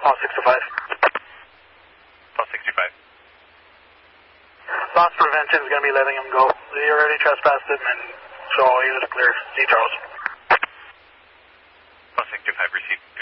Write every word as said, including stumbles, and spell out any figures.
Loss six two five. Loss six two five. Loss prevention is going to be letting him go. He already trespassed him, and so he was clear. See Charles. Loss six two five, receive.